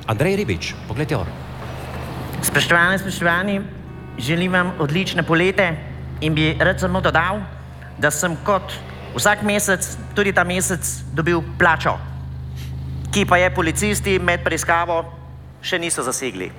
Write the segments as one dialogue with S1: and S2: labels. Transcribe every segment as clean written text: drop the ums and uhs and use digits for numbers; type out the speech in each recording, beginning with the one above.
S1: Andrej Ribič, Pogled.or.
S2: Spoštovani, želim vam odlične polete in bi rad samo dodal, da sem kot vsak mesec, tudi ta mesec, dobil plačo, ki pa je policisti med preiskavo še niso zasegli.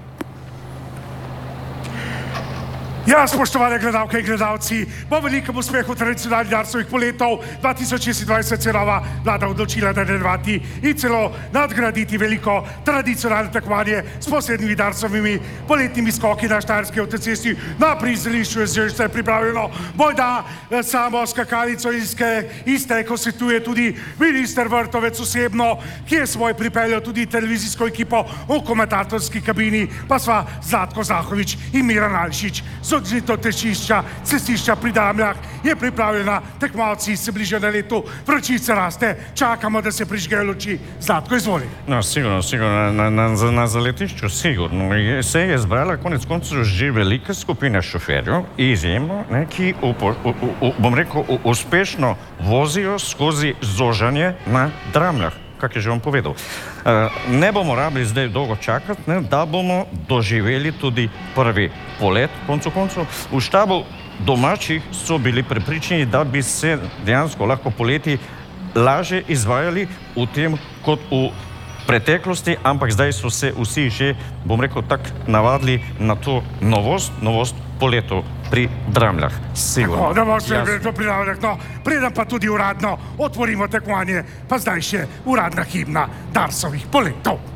S3: Ja, spoštovane gledalke in gledalci, po velikem uspehu tradicionalnih Darsovih poletov 2026 se je nova vlada odločila nadaljevati in celo nadgraditi veliko tradicionalno tekmovanje s posebnimi Darsovimi poletnimi skoki na Štajerski avtocesti. Na prizorišču je že pripravljeno bojda samo skakalico iste, ko svetuje tudi minister Vrtovec osebno, ki je svoj pripeljal tudi televizijsko ekipo v komentatorski kabini, pa sva Zlatko Zahovič in Miran Alšič. Zodžito tečišča, cestišča pri Damljah je pripravljena, tekmovalci se bližajo na letu, vročica raste, čakamo, da se prižgejo luči. Zlatko, izvoli.
S4: No, sigurno, na zaletišču sigurno. Se je zbrala konec koncev že velika skupina šoferjev, izjemno, ki, bom rekel, uspešno vozijo skozi zožanje na Dramljah, kak je že vam povedal. Ne bomo rabili zdaj dolgo čakati, da bomo doživeli tudi prvi polet, koncu koncev. V štabu domačih so bili prepričani, da bi se dejansko lahko poleti lažje izvajali v tem kot v preteklosti, ampak zdaj so se vsi že, bom rekel, tako navadili na to novost poletov pri Dramljah. Sigurno.
S3: Da bomo se to prijavili, no, preden pa tudi uradno otvorimo tekmovanje, pa zdaj še uradna himna Darsovih poletov.